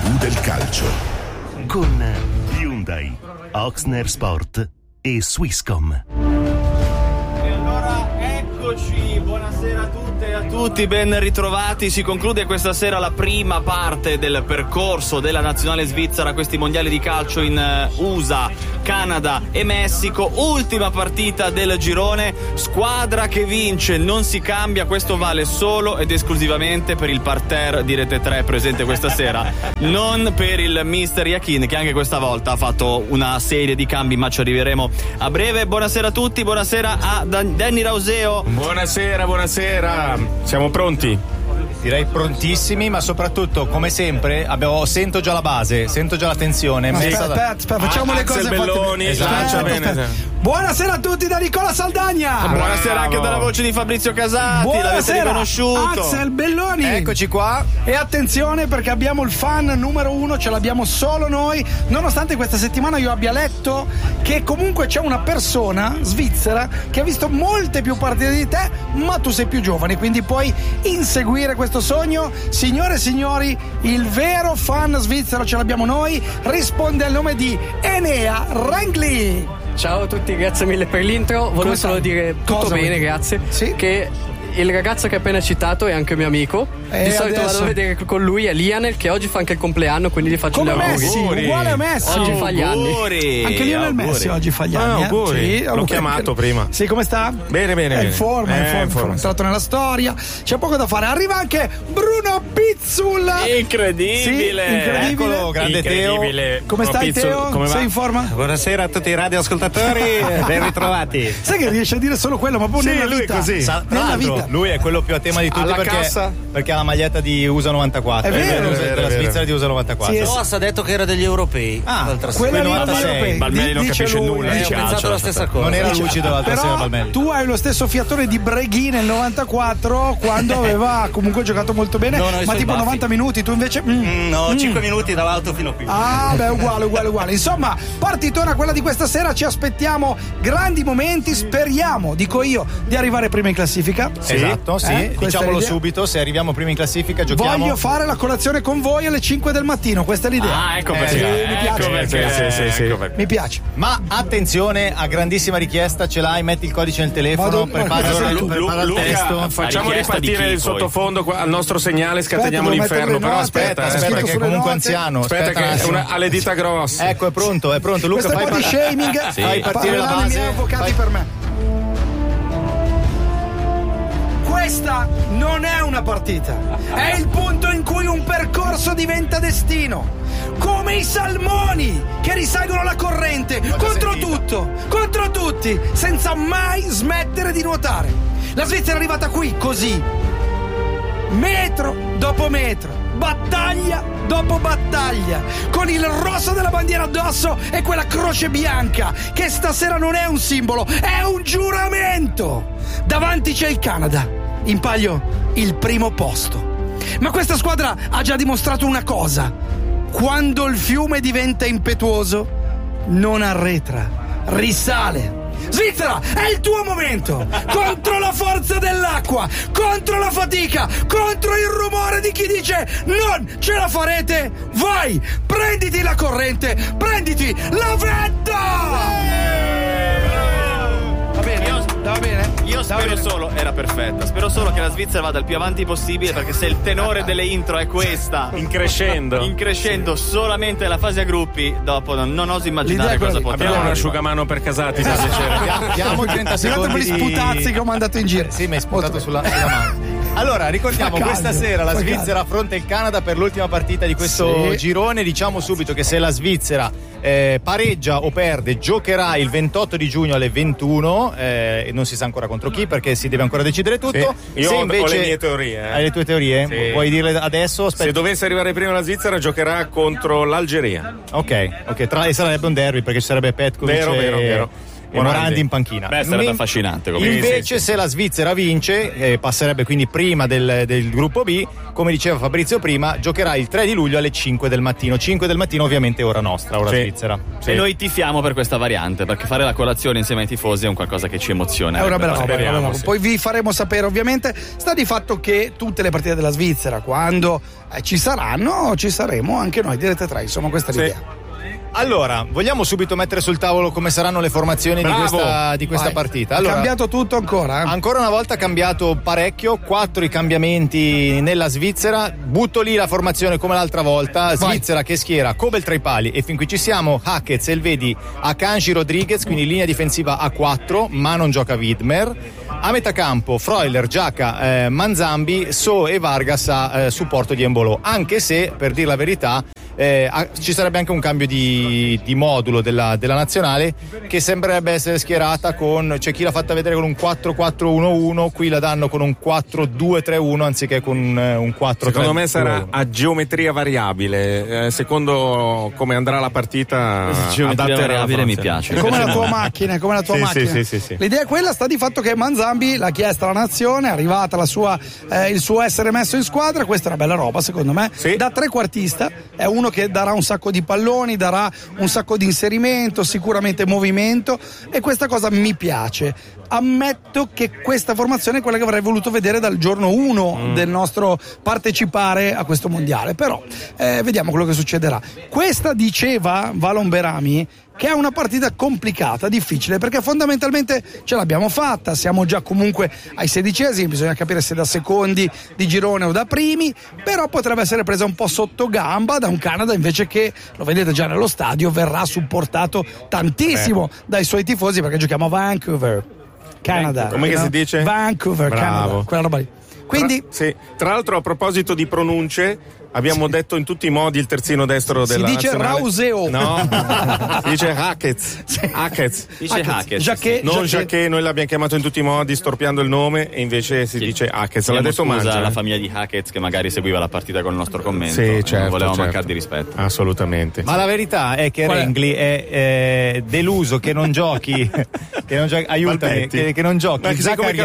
TV del calcio. Con Hyundai, Oxner Sport e Swisscom. E allora eccoci, buonasera a tutte e a tutti, ben ritrovati. Si conclude questa sera la prima parte del percorso della nazionale svizzera a questi mondiali di calcio in USA, Canada e Messico. Ultima partita del girone, squadra che vince non si cambia. Questo vale solo ed esclusivamente per il parterre di Rete 3 presente questa sera, non per il mister Yakin, che anche questa volta ha fatto una serie di cambi, ma ci arriveremo a breve. Buonasera a tutti, buonasera a Danny Rauseo. Buonasera, siamo pronti? Direi prontissimi, ma soprattutto, come sempre, sento già la base, sento già la tensione. Aspetta, facciamo le cose Belloni, aspetta. Buonasera a tutti da Nicola Saldagna. Buonasera anche dalla voce di Fabrizio Casati. Buonasera, l'avete riconosciuto. Axel Belloni. Eccoci qua. E attenzione, perché abbiamo il fan numero 1, ce l'abbiamo solo noi, nonostante questa settimana io abbia letto che comunque c'è una persona svizzera che ha visto molte più partite di te, ma tu sei più giovane, quindi puoi inseguire questo sogno. Signore e signori, il vero fan svizzero ce l'abbiamo noi, risponde al nome di Enea Rangli. Ciao a tutti, grazie mille per l'intro. Volevo solo dire tutto bene, grazie. Sì? Che il ragazzo che hai appena citato è anche mio amico. Di solito adesso... vado a vedere con lui, è Lianel, che oggi fa anche il compleanno, quindi gli faccio come gli auguri. Messi, uguale a Messi. Oggi fa gli anni. Anche Lionel Messi oggi fa gli anni. Auguri. Sì, L'ho chiamato prima. Sì, come sta? Bene. È in forma, è entrato nella storia. C'è poco da fare. Arriva anche Bruno Pizzul. Incredibile. Sì, incredibile. Eccolo, grande Teo. Come stai, Teo? Come Sei in forma? Buonasera a tutti i radioascoltatori, ben ritrovati. Sai che riesce a dire solo quello, ma poi nella lui vita. è così. Nella vita. Lui è quello più a tema di tutti perché ha la maglietta di USA 94. È vero, della Svizzera di USA 94. Sì, Ross ha detto che era degli europei. Quella 96. Balmelli non dice capisce lui, nulla. Ho Dice, pensato la stessa cosa. Non era lucido l'altra sera Però Balmelli. tu hai lo stesso fiatone di Breghi nel 94, quando aveva comunque giocato molto bene, ma tipo 90 minuti, tu invece No, 5 minuti dall'auto fino qui. Ah, beh, uguale. Insomma, partitona quella di questa sera, ci aspettiamo grandi momenti, speriamo, dico io, di arrivare prima in classifica. Esatto, sì. Questa Diciamolo è l'idea. subito, se arriviamo prima in classifica giochiamo. Voglio fare la colazione con voi alle 5 del mattino, questa è l'idea. Ah, ecco perché. mi piace. Sì. Mi piace. Ma attenzione, a grandissima richiesta, ce l'hai, metti il codice nel telefono, prepara il testo. Facciamo ripartire il sottofondo al nostro segnale, scateniamo devo l'inferno. mettere le Però note. Aspetta, che è comunque note. anziano. aspetta che ha le dita grosse. Ecco, è pronto. Luca, Questo è body shaming. Fai partire la Parlano i miei base. avvocati per me. Questa non è una partita, è il punto in cui un percorso diventa destino. Come i salmoni che risalgono la corrente contro tutto, contro tutti, senza mai smettere di nuotare. La Svizzera è arrivata qui così, metro dopo metro, battaglia dopo battaglia, con il rosso della bandiera addosso e quella croce bianca che stasera non è un simbolo, è un giuramento. Davanti c'è il Canada, in palio il primo posto. Ma questa squadra ha già dimostrato una cosa: quando il fiume diventa impetuoso non arretra, risale. Svizzera, è il tuo momento! Contro la forza dell'acqua, contro la fatica, contro il rumore di chi dice non ce la farete! Vai! Prenditi la corrente, prenditi la vetta! Va bene? Io spero solo, era perfetta, spero solo che la Svizzera vada il più avanti possibile, perché se il tenore delle intro è questa, In crescendo solamente la fase a gruppi, dopo non oso immaginare cosa potrà. Abbiamo un asciugamano per Casati, per piacere. Diamo 30 secondi gli sputazzi che ho mandato in giro. Sì, mi hai sputato sulla mano. Allora, ricordiamo, questa sera la Svizzera affronta il Canada per l'ultima partita di questo girone. Diciamo subito che se la Svizzera pareggia o perde, giocherà il 28 di giugno alle 21, e non si sa ancora contro chi, perché si deve ancora decidere tutto. Io se ho invece le mie teorie. Hai le tue teorie? Sì. Vuoi dirle adesso? Aspetta. Se dovesse arrivare prima la Svizzera, giocherà contro l'Algeria. Ok, e sarebbe un derby, perché ci sarebbe Petkovic Vero. Morandi in panchina. Beh, sarebbe affascinante. Invece se la Svizzera vince, passerebbe quindi prima del gruppo B, come diceva Fabrizio prima, giocherà il 3 di luglio alle 5 del mattino. 5 del mattino ovviamente ora nostra, ora svizzera. E noi tifiamo per questa variante, perché fare la colazione insieme ai tifosi è un qualcosa che ci emoziona. È una bella roba. Poi vi faremo sapere, ovviamente. Sta di fatto che tutte le partite della Svizzera, quando ci saranno, ci saremo anche noi di Rete 3, insomma, questa è l'idea. Allora, vogliamo subito mettere sul tavolo come saranno le formazioni di questa partita? Allora, ha cambiato tutto ancora? Ancora una volta ha cambiato parecchio, 4 i cambiamenti nella Svizzera. Butto lì la formazione come l'altra volta. Svizzera che schiera Kobel tra i pali e fin qui ci siamo. Hackett, Elvedi, Akanji, Rodriguez, quindi linea difensiva a 4, ma non gioca Widmer. A metà campo Freuler, Giaca, Manzambi, So e Vargas a supporto di Embolo, anche se, per dire la verità, ci sarebbe anche un cambio di modulo della nazionale, che sembrerebbe essere schierata con, c'è chi l'ha fatta vedere con un 4-4-1-1, qui la danno con un 4-2-3-1 anziché con un 4-3-2. Secondo me sarà a geometria variabile, secondo come andrà la partita. Geometria variabile mi piace. Come la tua macchina, Sì. L'idea è quella, sta di fatto che Manzambi l'ha chiesta la nazione, è arrivata il suo essere messo in squadra. Questa è una bella roba secondo me, da trequartista. È uno che darà un sacco di palloni, darà un sacco di inserimento, sicuramente movimento, e questa cosa mi piace. Ammetto che questa formazione è quella che avrei voluto vedere dal giorno 1 del nostro partecipare a questo mondiale, però vediamo quello che succederà. Questa, diceva Valon Berami, che è una partita complicata, difficile, perché fondamentalmente ce l'abbiamo fatta, siamo già comunque ai 16esimi, bisogna capire se da secondi di girone o da primi, però potrebbe essere presa un po' sotto gamba da un Canada invece che, lo vedete già nello stadio, verrà supportato tantissimo dai suoi tifosi, perché giochiamo a Vancouver, Canada. Come che si dice? Vancouver, Canada, quella roba lì. Quindi tra l'altro, a proposito di pronunce, abbiamo detto in tutti i modi il terzino destro della nazionale. Si dice Rauseo. No, si dice Hackett. Dice Hackett. Non Jacquet, noi l'abbiamo chiamato in tutti i modi storpiando il nome, e invece si dice Hackett. L'ha detto Mangia. La famiglia di Hackett che magari seguiva la partita con il nostro commento. Sì, certo, non volevamo mancare di rispetto. Assolutamente. Ma la verità è che Rengli è deluso che non giochi, aiutami, che non giochi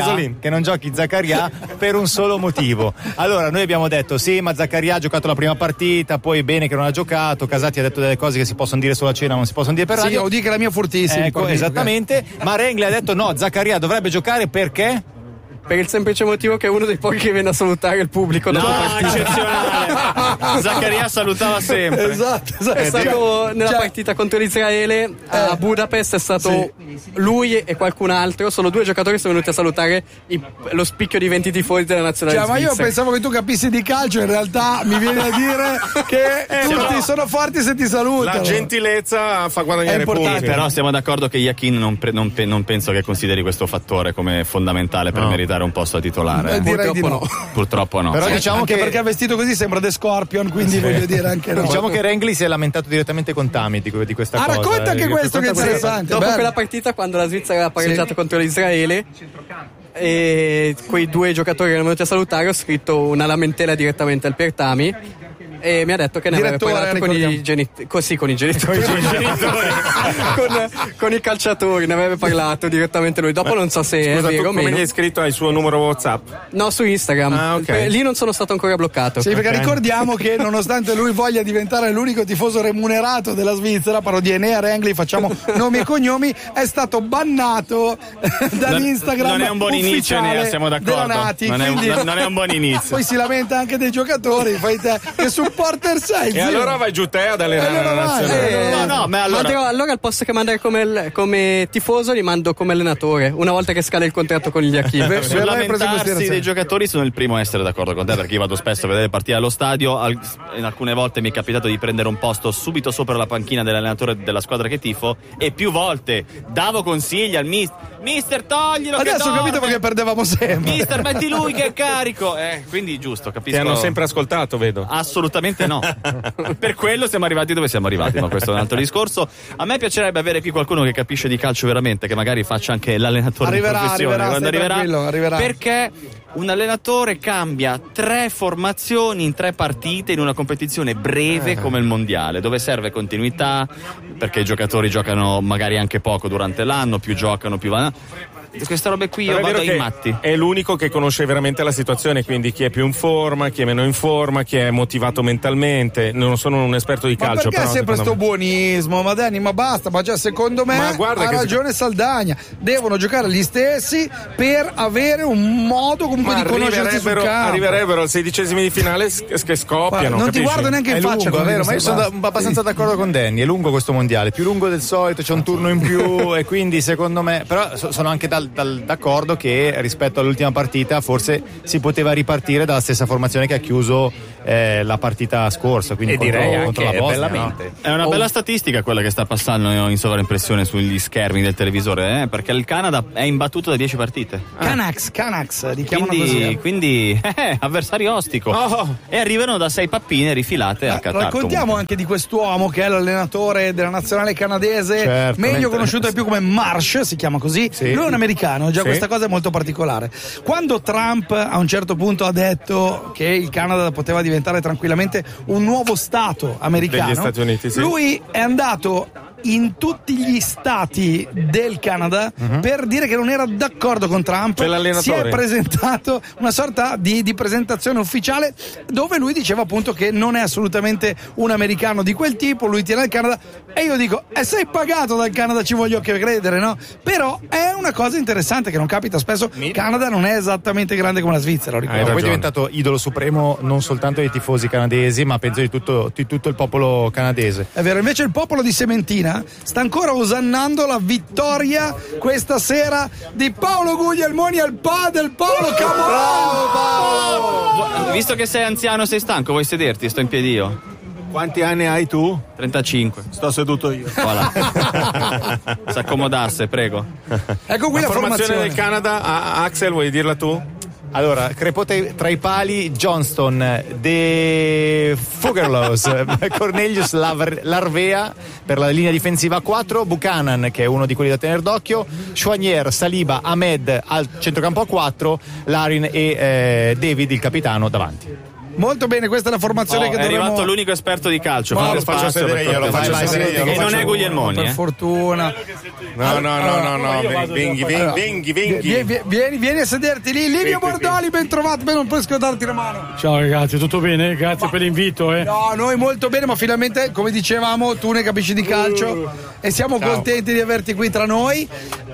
Zaccaria per un solo motivo. Allora, noi abbiamo detto sì, ma Zaccaria ha giocato la prima partita, poi bene che non ha giocato. Casati ha detto delle cose che si possono dire sulla cena, non si possono dire per radio. Sì, o di che la mia fortissima. Ecco, esattamente. Ma Rengli ha detto no, Zaccaria dovrebbe giocare perché? Per il semplice motivo che è uno dei pochi che viene a salutare il pubblico dopo partita. Eccezionale. Zaccaria salutava sempre. Esatto. È stato nella partita contro l'Israele a Budapest, è stato lui e qualcun altro, solo 2 giocatori sono venuti a salutare lo spicchio di 20 tifosi della nazionale svizzera. Ma io pensavo che tu capissi di calcio, in realtà mi viene a dire che tutti sono forti se ti salutano. La gentilezza fa guadagnare punti. Però siamo d'accordo che Yakin non penso che consideri questo fattore come fondamentale per meritare un posto a titolare. Purtroppo no. Però diciamo anche perché ha vestito così sembra The Scorpion, quindi voglio dire anche no. Diciamo che Rengli si è lamentato direttamente con Tami di questa cosa. Racconta anche questo che è interessante. Dopo quella partita, quando la Svizzera ha pareggiato contro l'Israele e quei 2 giocatori che erano venuti a salutare, ho scritto una lamentela direttamente al Piertami e mi ha detto che ne aveva parlato con i genitori. Con i calciatori ne aveva parlato direttamente lui. Dopo non so se è vero o meno. Come gli hai scritto al suo numero WhatsApp? No, su Instagram. Lì non sono stato ancora bloccato. Sì, perché ricordiamo che nonostante lui voglia diventare l'unico tifoso remunerato della Svizzera, parlo di Enea Rengli, facciamo nomi e cognomi, è stato bannato dall'Instagram. Non è un buon inizio, Enea, siamo d'accordo. Nati, non è un buon inizio. Poi si lamenta anche dei giocatori, fai te che supporter sei. E allora vai giù te ad allenare la nazionale. Ma allora al posto che mandare come tifoso li mando come allenatore una volta che scade il contratto con gli Achive. Sul lamentarsi dei giocatori sono il primo a essere d'accordo con te, perché io vado spesso a vedere partite allo stadio. In alcune volte mi è capitato di prendere un posto subito sopra la panchina dell'allenatore della squadra che tifo, e più volte davo consigli al mister toglilo. Adesso ho capito perché perdevamo sempre. Mister metti lui che è carico, quindi giusto, capisco. Ti hanno sempre ascoltato, vedo. Assolutamente Assolutamente no. Per quello siamo arrivati dove siamo arrivati, ma questo è un altro discorso. A me piacerebbe avere qui qualcuno che capisce di calcio veramente, che magari faccia anche l'allenatore di professione quando arriverà. Perché un allenatore cambia 3 formazioni in 3 partite in una competizione breve come il mondiale, dove serve continuità, perché i giocatori giocano magari anche poco durante l'anno, più giocano, più vanno. Queste robe qui io vado ai matti. È l'unico che conosce veramente la situazione, quindi chi è più in forma, chi è meno in forma, chi è motivato mentalmente. Non sono un esperto di calcio, perché però sempre sto buonismo? Ma Danny, ma basta, ma già secondo me ha ragione Saldagna. Devono giocare gli stessi per avere un modo comunque di conoscersi sul campo. Arriverebbero al 16esimi di finale che scoppiano. Non ti guardo neanche in faccia, lungo, vero? Ma io sono abbastanza d'accordo con Danny. È lungo questo mondiale, più lungo del solito, c'è un turno in più e quindi secondo me, però sono anche d'accordo che rispetto all'ultima partita forse si poteva ripartire dalla stessa formazione che ha chiuso la partita scorsa, quindi contro la Bosnia, no? È una bella statistica quella che sta passando in sovraimpressione sugli schermi del televisore, perché il Canada è imbattuto da 10 partite. Canax, li chiamano così. Quindi avversario ostico. E arrivano da 6 pappine rifilate a Qatar. Raccontiamo comunque anche di quest'uomo che è l'allenatore della nazionale canadese, meglio conosciuto più come Marsh, si chiama così. Lui è un americano, già questa cosa è molto particolare. Quando Trump a un certo punto ha detto che il Canada poteva diventare tranquillamente un nuovo stato americano, degli Stati Uniti, lui è andato in tutti gli stati del Canada per dire che non era d'accordo con Trump. Si è presentato una sorta di presentazione ufficiale dove lui diceva appunto che non è assolutamente un americano di quel tipo, lui tiene il Canada, e io dico sei pagato dal Canada, ci voglio credere, no? Però è una cosa interessante che non capita spesso. Il Canada non è esattamente grande come la Svizzera, poi è diventato idolo supremo non soltanto dei tifosi canadesi, ma penso di tutto il popolo canadese. È vero, invece il popolo di Sementina sta ancora osannando la vittoria questa sera di Paolo Guglielmoni al padel. Paolo, Paolo! Visto che sei anziano, sei stanco, vuoi sederti? Sto in piedi io. Quanti anni hai tu? 35. Sto seduto io. Voilà. Si accomodasse, prego. Ecco qui la formazione del Canada. Axel, vuoi dirla tu? Allora, crepote tra i pali Johnston, De Fugerlos, Cornelius Larvea per la linea difensiva 4, Buchanan che è uno di quelli da tenere d'occhio, Chouanier, Saliba, Ahmed al centrocampo a 4, Larin e David il capitano davanti. Molto bene, questa è la formazione che è dovremmo... arrivato l'unico esperto di calcio. Lo faccio sedere io. E non è Guglielmoni. Per fortuna. No. Venghi. Vieni a sederti lì. Livio Bordoli, ben trovato. Beh, non puoi scordarti la mano. Ciao ragazzi, tutto bene? Grazie per l'invito. No, noi molto bene, ma finalmente, come dicevamo, tu ne capisci di calcio e siamo contenti di averti qui tra noi.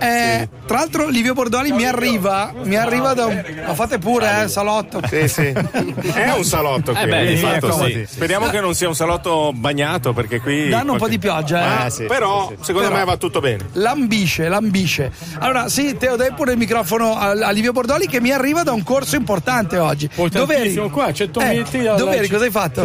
Tra l'altro Livio Bordoli mi arriva da un... Ma fate pure, salotto. Sì. È un salotto qui. Sì. Speriamo che non sia un salotto bagnato, perché qui danno un po' di pioggia, però secondo me va tutto bene. Lambisce. Allora sì, Teo, dai pure il microfono a Livio Bordoli che mi arriva da un corso importante oggi. Dov'eri? Qua, 100 metri. Dov'eri? Cosa hai fatto?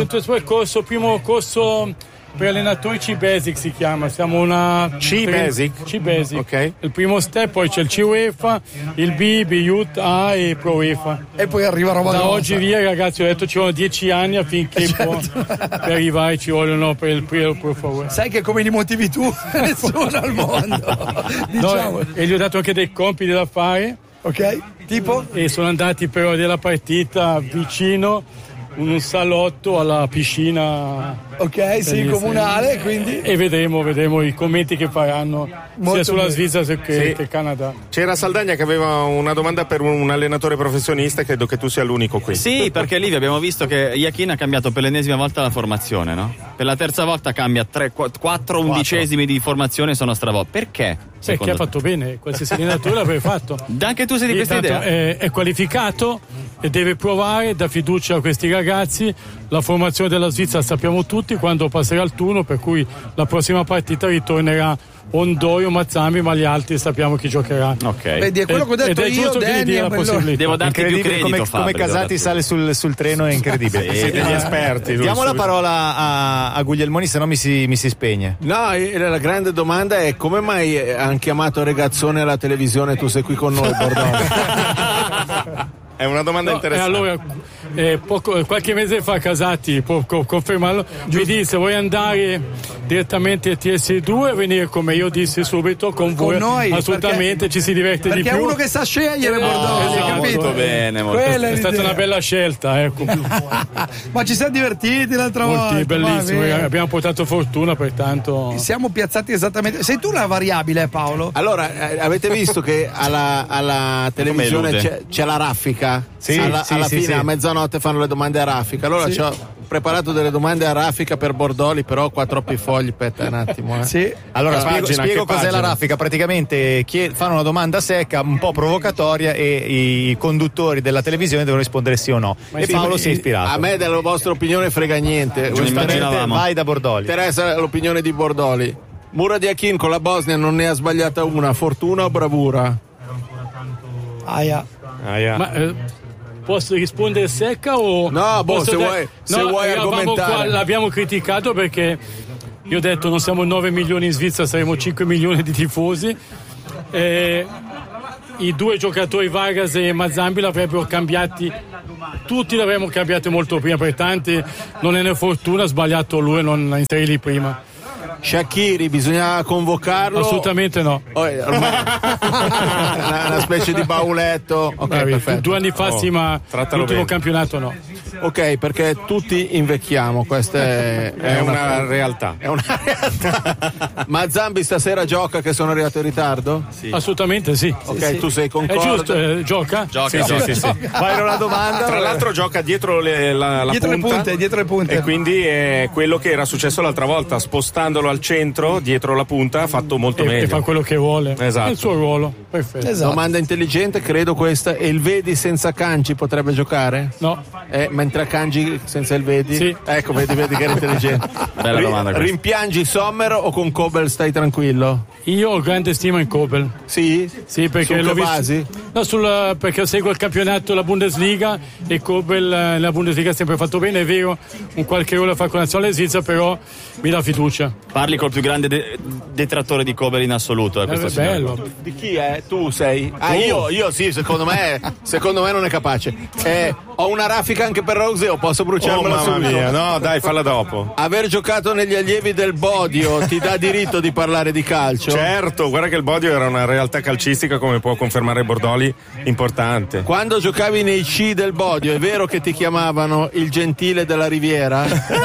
Primo corso per allenatori C-Basic si chiama, siamo una C-Basic? C-Basic, ok. Il primo step, poi c'è il C-UEFA, il B, B-Youth, A e Pro UEFA. E poi arriva roba da grossa. oggi via, ragazzi, ho detto ci vogliono 10 anni affinché per arrivare ci vogliono per il Pro favore. Sai che come li motivi tu nessuno al mondo, diciamo. E gli ho dato anche dei compiti da fare, ok, tipo? E sono andati però della partita vicino in un salotto alla piscina, ok, sì, comunale, quindi e vedremo i commenti che faranno sia sulla Svizzera che il Canada. C'era Saldagna che aveva una domanda per un allenatore professionista, credo che tu sia l'unico qui. Sì, perché Livio abbiamo visto che Iachin ha cambiato per l'ennesima volta la formazione, no? Per la terza volta cambia 4 undicesimi di formazione, sono stravolti. Perché? Perché ha fatto bene, qualsiasi allenatore l'avrebbe fatto. Anche tu sei di questa idea? È qualificato e deve provare, dà fiducia a questi ragazzi. La formazione della Svizzera sappiamo tutti quando passerà il turno, per cui la prossima partita ritornerà Ondoi o Mazzambi, ma gli altri sappiamo chi giocherà. Ok. Vedi, è quello che ho detto io, Danny, devo darti più credito, come Casati sale sul treno, è incredibile. Siete gli esperti. Diamo la parola a Guglielmoni, se no mi si spegne. No, la grande domanda è come mai hanno chiamato Regazzone alla televisione e tu sei qui con noi, Bordone? È una domanda interessante. Allora, qualche mese fa Casati, può confermarlo, mi disse: vuoi andare direttamente a TS2 e venire con me? Io dissi subito con voi, noi, assolutamente, ci si diverte di più. Perché è uno che sa scegliere Bordoli, esatto, capito? Molto bene, molto È stata una bella scelta, ecco. Ma ci siamo divertiti l'altra volta. Bellissimo, abbiamo portato fortuna, pertanto siamo piazzati esattamente. Sei tu la variabile, Paolo? Allora, avete visto che alla televisione c'è la raffica? Sì, alla fine, sì. a mezzanotte fanno le domande a raffica. Allora ci ho preparato delle domande a raffica per Bordoli, però qua troppi fogli, aspetta un attimo. Sì. Allora spiego cos'è pagina? la raffica. Praticamente fanno una domanda secca, un po' provocatoria, e i conduttori della televisione devono rispondere sì o no. E Paolo si è ispirato. A me della vostra opinione frega niente. immaginavamo. Vai da Bordoli. Interessa l'opinione di Bordoli. Murat Yakin con la Bosnia non ne ha sbagliata una, fortuna o bravura? Aia. Ma posso rispondere secca o No, posso se vuoi argomentare. L'abbiamo criticato perché io ho detto non siamo 9 milioni in Svizzera, saremo 5 milioni di tifosi. I due giocatori Vargas e Mazzambi l'avrebbero cambiati, tutti l'avremmo cambiati molto prima, per tanti non è una fortuna, ha sbagliato lui a non inserirli prima. Shaqiri, bisognava convocarlo? Assolutamente no. Ormai una specie di bauletto. Ok, perfetto. 2 anni fa sì, ma trattalo l'ultimo bene. campionato no. Ok, perché tutti invecchiamo, questa è una realtà. È una realtà. Ma Zambi stasera gioca, che sono arrivato in ritardo? Sì. Assolutamente sì. Ok, tu sei È concorde? giusto, gioca? Gioca. Sì. Vai in una domanda. Tra l'altro gioca dietro la Dietro punta, le punte. e quindi è quello che era successo l'altra volta, spostandolo al centro dietro la punta ha fatto molto E meglio. fa quello che vuole. Esatto. È il suo ruolo. Perfetto. Esatto. Domanda intelligente, credo questa. E il Vedi senza Kanji potrebbe giocare? No. Mentre a Kanji senza il Vedi? Sì. Ecco, vedi che era intelligente. Bella domanda questa. Rimpiangi Sommer o con Kobel stai tranquillo? Io ho grande stima in Kobel. Sì? Sì, perché Su l'ho che visto. basi? No, perché seguo il campionato, la Bundesliga, e Kobel la Bundesliga ha sempre fatto bene, è vero, un qualche ruolo fa con la nazionale svizzera, però mi dà fiducia. Parli col più grande detrattore di Kobel in assoluto. Questo È signore. bello. Di chi è? Tu sei? Io sì, secondo me non è capace. Ho una raffica anche per Rose, o posso bruciarmela mamma subito? mia, no, dai, falla dopo. Aver giocato negli allievi del Bodio ti dà diritto di parlare di calcio? Certo, guarda che il Bodio era una realtà calcistica, come può confermare Bordoli, importante. Quando giocavi nei C del Bodio, è vero che ti chiamavano il gentile della Riviera?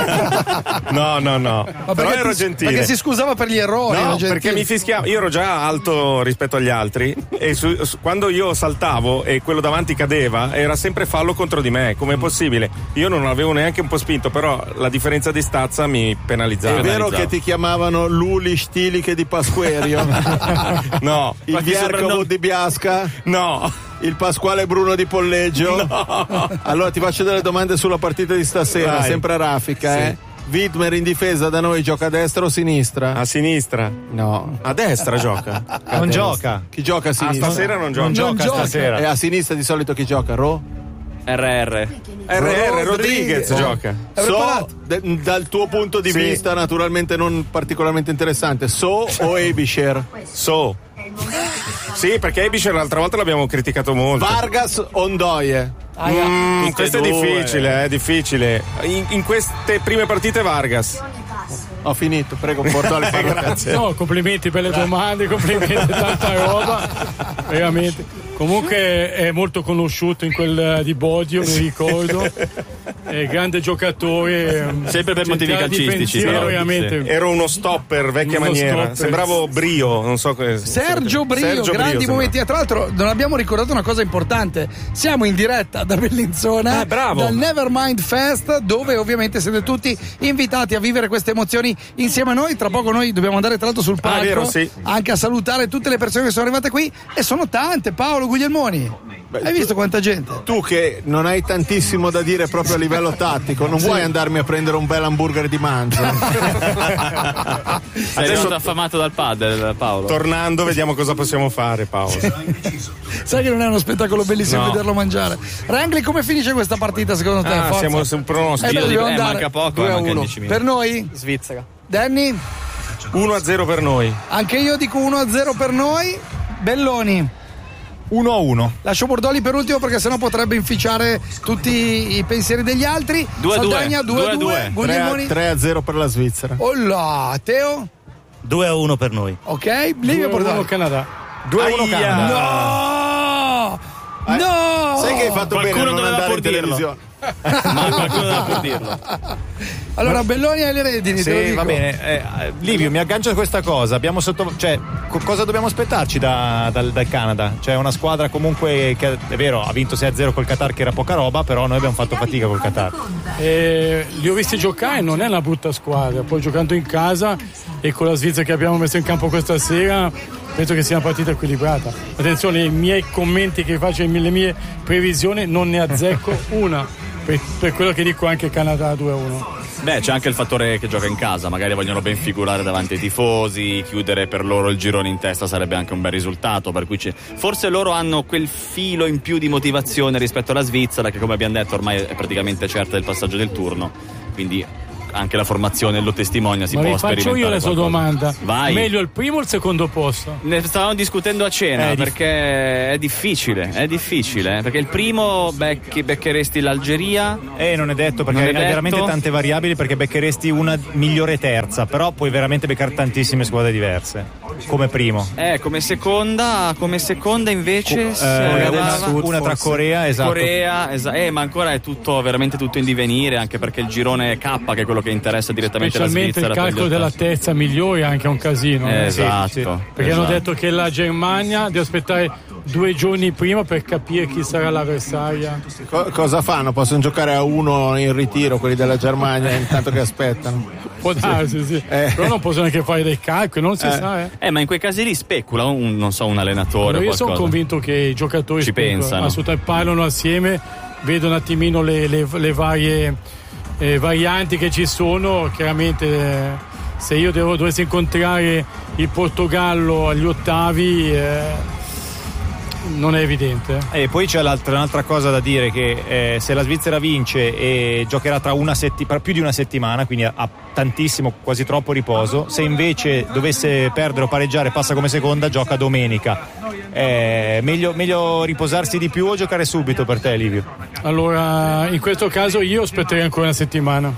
No. Ma Però perché ero gentile. Perché si scusava per gli errori. No, era gentile. perché mi fischiava. Io ero già alto rispetto agli altri e quando io saltavo e quello davanti cadeva, era sempre fallo contro di me. Com'è possibile? Io non avevo neanche un po' spinto, però la differenza di stazza mi penalizzava. È vero che ti chiamavano Luli Stiliche di Pasquerio? No. Il Viercovo di Biasca? No. Il Pasquale Bruno di Polleggio? No. Allora ti faccio delle domande sulla partita di stasera, Vai. sempre a raffica, Widmer in difesa da noi gioca a destra o a sinistra? A sinistra. No. A destra gioca. Non gioca. Chi gioca a sinistra? Stasera non gioca. Non gioca stasera. E a sinistra di solito chi gioca? RR. Rodriguez gioca. Dal tuo punto di vista, naturalmente non particolarmente interessante, So o Ebischer? So. Sì, perché Ebischer l'altra volta l'abbiamo criticato molto. Vargas o Ndoye? Questo è difficile, difficile. In queste prime partite Vargas. Ho finito, prego, Bordoli. Grazie. No, complimenti per le domande, complimenti per tanta roba, veramente. Comunque è molto conosciuto in quel di Bodio, mi ricordo. È grande giocatore. Sempre per motivi calcistici, però, veramente. sì. Ero uno stopper vecchia Uno maniera. stopper. Sembravo Brio, non so che. Sergio Brio, grandi sembra. momenti. E tra l'altro non abbiamo ricordato una cosa importante. Siamo in diretta da Bellinzona, bravo. dal Nevermind Fest, dove ovviamente siete tutti invitati a vivere queste emozioni insieme a noi. Tra poco noi dobbiamo andare tra l'altro sul palco, vero, sì. anche a salutare tutte le persone che sono arrivate qui, e sono tante. Paolo Guglielmoni, hai visto quanta gente? Tu che non hai tantissimo da dire proprio a livello tattico, non vuoi andarmi a prendere un bel hamburger di manzo? Sei venuto affamato dal padel, Paolo. Tornando, vediamo cosa possiamo fare, Paolo. Sai che non è uno spettacolo bellissimo No. vederlo mangiare. Rangli, come finisce questa partita secondo te? Forza. Siamo su un pronostico. dobbiamo andare. manca poco, 2-1. manca 10 minuti. Per noi? Svizzera. Danny? 1-0 per noi. Anche io dico 1-0 per noi. Belloni? 1-1. Lascio Bordoli per ultimo perché sennò potrebbe inficiare tutti i pensieri degli altri. 2-2. Saldagna 2-2. Guglielmoni 3-0 per la Svizzera. Oh là, Teo? 2-1 per noi. Ok, Livio Bordoli. Canada. 2-1 Canada. No! No! Sai che hai fatto bene a non andare in televisione. Ma qualcuno deve pur dirlo. Allora, Belloni hai le redini. te lo Sì, dico. va bene. Livio, mi aggancio a questa cosa. Cosa dobbiamo aspettarci dal Canada? Cioè, una squadra comunque che è vero, ha vinto 6-0 col Qatar, che era poca roba, però noi abbiamo fatto fatica col Qatar. Li ho visti giocare, non è una brutta squadra. Poi giocando in casa e con la Svizzera che abbiamo messo in campo questa sera, penso che sia una partita equilibrata. Attenzione, i miei commenti che faccio, le mie previsioni, non ne azzecco una. Per quello che dico anche Canada 2-1. Beh, c'è anche il fattore che gioca in casa, magari vogliono ben figurare davanti ai tifosi, chiudere per loro il girone in testa sarebbe anche un bel risultato, per cui forse loro hanno quel filo in più di motivazione rispetto alla Svizzera, che come abbiamo detto ormai è praticamente certa del passaggio del turno, quindi anche la formazione lo testimonia, si può sperimentare. Ma faccio io la sua domanda. Vai. Meglio il primo o il secondo posto? Ne stavamo discutendo a cena perché è difficile, perché il primo beccheresti l'Algeria. Non è detto, perché hai veramente tante variabili, perché beccheresti una migliore terza, però puoi veramente beccare tantissime squadre diverse come primo. Come seconda invece una tra Corea, esatto. Ma ancora è veramente tutto in divenire, anche perché il girone K, che è quello che interessa direttamente la Specialmente Svizzera. il calcolo della terza migliore è anche un casino. Esatto. Sì. Perché hanno detto che la Germania deve aspettare 2 giorni prima per capire chi sarà l'avversaria. Cosa fanno? Possono giocare a 1 in ritiro quelli della Germania intanto che aspettano? Può darsi, sì. Però non possono neanche fare dei calcoli, non si sa. Ma in quei casi lì specula un allenatore. Io sono convinto che i giocatori ci pensano, assolutamente parlano assieme, vedono un attimino le varie varianti che ci sono. Chiaramente se io dovessi incontrare il Portogallo agli ottavi non è evidente. E poi c'è un'altra cosa da dire, che se la Svizzera vince e giocherà tra più di una settimana, quindi ha tantissimo, quasi troppo riposo. Se invece dovesse perdere o pareggiare, passa come seconda, gioca domenica. Meglio riposarsi di più o giocare subito per te, Livio? Allora, in questo caso io aspetterei ancora una settimana.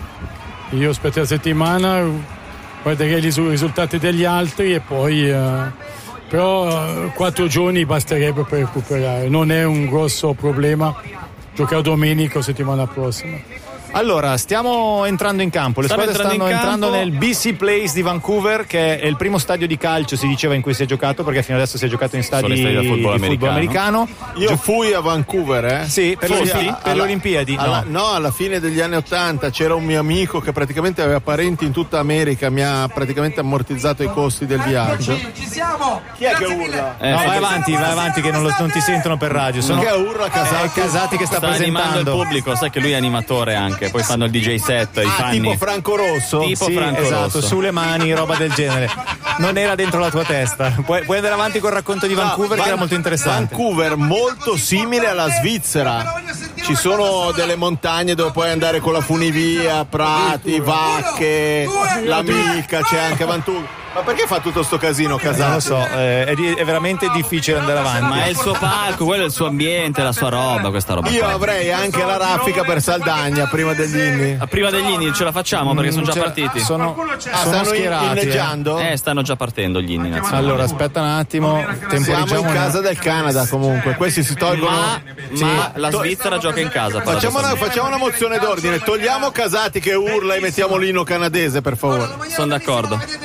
Guarderei i risultati degli altri e poi però 4 giorni basterebbe per recuperare, non è un grosso problema giocare domenica o settimana prossima. Allora, stiamo entrando in campo. Le squadre stanno entrando nel BC Place di Vancouver, che è il primo stadio di calcio, si diceva, in cui si è giocato, perché fino adesso si è giocato in stadi di football americano. Io fui a Vancouver, Sì, per le Olimpiadi. Alla fine degli anni '80 c'era un mio amico che praticamente aveva parenti in tutta America, mi ha praticamente ammortizzato i costi del viaggio. Ci siamo! Chi è che urla? Vai avanti che non ti sentono per radio. Sono che urla Casati che sta presentando il pubblico, sai che lui è animatore anche. Poi fanno il DJ set, i fan. Tipo Franco Rosso? Esatto, sulle mani, roba del genere. Non era dentro la tua testa. Puoi andare avanti col racconto di Vancouver, che era molto interessante. Vancouver molto simile alla Svizzera. Ci sono delle montagne dove puoi andare con la funivia, prati, vacche, l'amica, c'è anche Vancouver. Ma perché fa tutto sto casino, Casati? Non lo so, è veramente difficile andare avanti. Ma è il suo palco, quello è il suo ambiente, la sua roba, questa roba. Io avrei anche la raffica per Saldagna prima degli inni. Prima degli inni ce la facciamo perché sono già partiti. Sono schierati. Inneggiando? Stanno già partendo gli inni. Allora, aspetta un attimo. Siamo in casa del Canada comunque. Questi si tolgono. Ma la Svizzera gioca in casa. Facciamo una mozione d'ordine. Togliamo Casati che urla e mettiamo l'inno canadese, per favore. Sono d'accordo.